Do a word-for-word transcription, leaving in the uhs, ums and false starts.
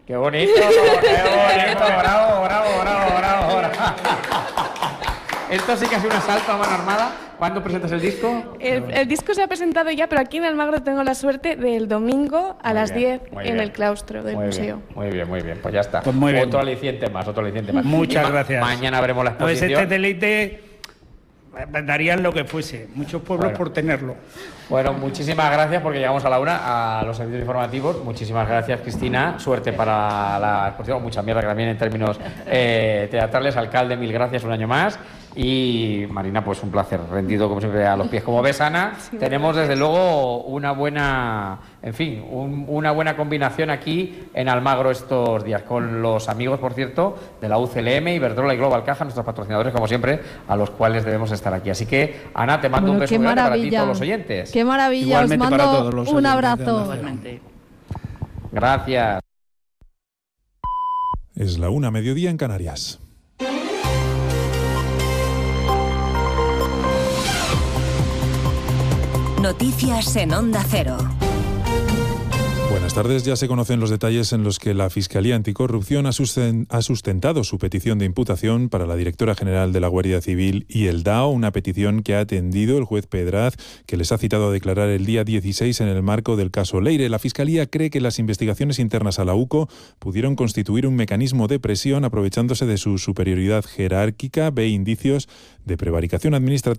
¡Qué bonito! ¡Qué bonito! ¡Bravo, bravo, bravo, bravo! bravo. Esto sí que ha sido un asalto a mano armada. ¿Cuándo presentas el disco? El, el disco se ha presentado ya, pero aquí en Almagro tengo la suerte del domingo a Muy las bien, diez muy en bien. el claustro del Muy museo. bien, muy bien, muy bien. Pues ya está. Pues muy bien. Otro aliciente más, otro aliciente más. Muchas Y ma- gracias. Mañana veremos la A ver, exposición. este deleite darían lo que fuese, muchos pueblos Bueno. por tenerlo. Bueno, muchísimas gracias porque llegamos a la una, a los servicios informativos. Muchísimas gracias, Cristina. Suerte para la exposición. Mucha mierda que también en términos eh, teatrales. Alcalde, mil gracias un año más. Y Marina, pues un placer, rendido como siempre a los pies. Como ves, Ana, Sí, tenemos gracias. desde luego una buena, en fin, un- una buena combinación aquí en Almagro estos días, con los amigos, por cierto, de la U C L M, Iberdrola y Global Caja, nuestros patrocinadores, como siempre, a los cuales debemos estar aquí. Así que, Ana, te mando Bueno, un beso qué muy grande para ti y maravilla. todos los oyentes. Qué maravilla, Igualmente os para mando todos los un oyentes de abrazo. Onda Cero. Igualmente. Gracias. Es la una, mediodía en Canarias. Noticias en Onda Cero. Buenas tardes. Ya se conocen los detalles en los que la Fiscalía Anticorrupción ha susten- ha sustentado su petición de imputación para la directora general de la Guardia Civil y el D A O, una petición que ha atendido el juez Pedraz, que les ha citado a declarar el día dieciséis en el marco del caso Leire. La Fiscalía cree que las investigaciones internas a la U C O pudieron constituir un mecanismo de presión aprovechándose de su superioridad jerárquica. Ve indicios de prevaricación administrativa